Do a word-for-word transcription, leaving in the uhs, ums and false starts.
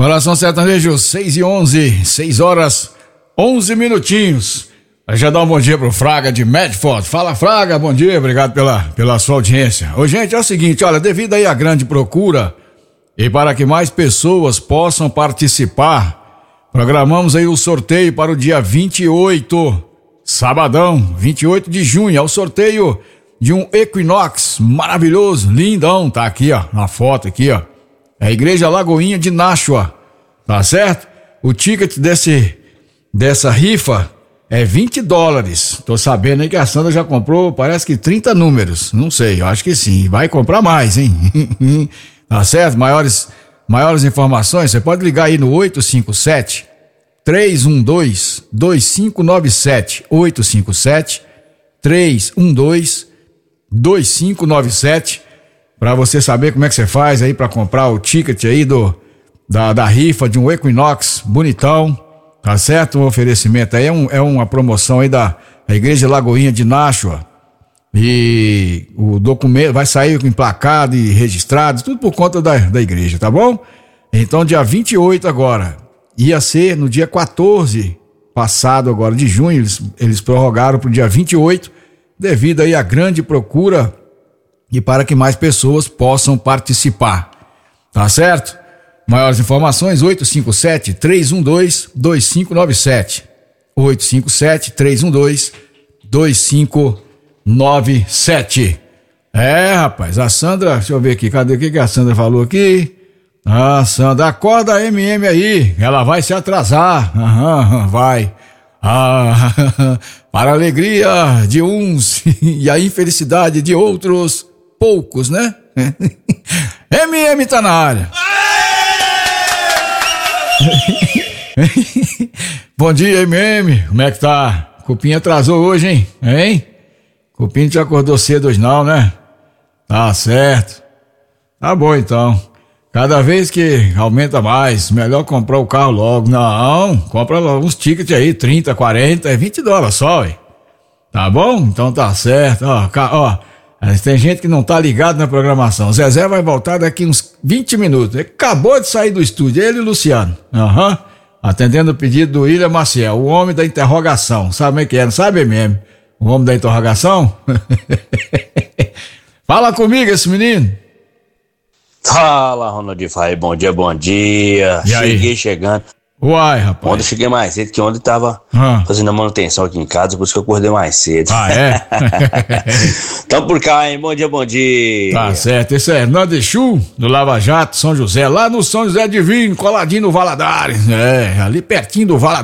Coração Sertanejo, seis e onze, seis horas, onze minutinhos. Aí já dá um bom dia pro Fraga de Medford. Fala, Fraga, bom dia, obrigado pela, pela sua audiência. Ô, gente, é o seguinte, olha, devido aí à grande procura e para que mais pessoas possam participar, programamos aí o sorteio para o dia vinte e oito, sabadão, vinte e oito de junho, é o sorteio de um Equinox maravilhoso, lindão, tá aqui, ó, na foto aqui, ó. É a Igreja Lagoinha de Nashua, tá certo? O ticket desse, dessa rifa é vinte dólares. Tô sabendo aí que a Sandra já comprou, parece que trinta números. Não sei, eu acho que sim. Vai comprar mais, hein? Tá certo? Maiores, maiores informações, você pode ligar aí no oito cinco sete, três um dois, dois cinco nove sete. oito cinco sete, três um dois, dois cinco nove sete. Pra você saber como é que você faz aí pra comprar o ticket aí do, da, da rifa de um Equinox bonitão, tá certo? O oferecimento aí é, um, é uma promoção aí da, da Igreja Lagoinha de Nashua. E o documento vai sair emplacado e registrado, tudo por conta da, da igreja, tá bom? Então dia vinte e oito agora, ia ser no dia quatorze passado agora de junho, eles, eles prorrogaram pro dia vinte e oito, devido aí à grande procura e para que mais pessoas possam participar, tá certo? Maiores informações, oito cinco sete, três um dois, dois cinco nove sete, oito cinco sete, três um dois, dois cinco nove sete. É, rapaz, a Sandra, deixa eu ver aqui, cadê o que, que a Sandra falou aqui? Ah, Sandra, acorda a M M aí, ela vai se atrasar, aham, vai. Ah, para a alegria de uns e a infelicidade de outros, poucos, né? M M tá na área. Bom dia, M M. Como é que tá? Cupim atrasou hoje, hein? Hein? Cupim te acordou cedo hoje não, né? Tá certo. Tá bom então. Cada vez que aumenta mais, melhor comprar o carro logo. Não, compra logo uns tickets aí, trinta, quarenta, é vinte dólares só, ué. Tá bom? Então tá certo. Ó, ó. Tem gente que não tá ligado na programação. O Zezé vai voltar daqui uns vinte minutos. Ele acabou de sair do estúdio, ele e o Luciano. Aham. Uhum. Atendendo o pedido do William Maciel, o homem da interrogação. Sabe como é que é? Não sabe mesmo? O homem da interrogação? Fala comigo, esse menino. Fala, Ronald Fai, bom dia, bom dia. E Cheguei aí? chegando. Uai, rapaz. Ontem eu cheguei mais cedo, que ontem tava ah. fazendo a manutenção aqui em casa, por isso que eu acordei mais cedo. Ah, é? Então por cá, hein? Bom dia, bom dia. Tá certo, esse é Hernando Exu, do Lava Jato, São José, lá no São José Divino, coladinho no Valadares. É, ali pertinho do Valadares.